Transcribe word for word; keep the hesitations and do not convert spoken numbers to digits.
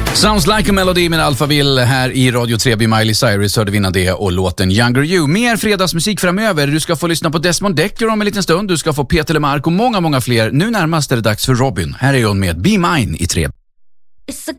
Sounds like a melody med Alphaville här i Radio tre. Miley Cyrus hörde vinna det och låten Younger You. Mer fredagsmusik framöver. Du ska få lyssna på Desmond Dekker om en liten stund. Du ska få Peter LeMarc och många, många fler. Nu närmast är det dags för Robyn. Här är hon med Be Mine i tre. It's a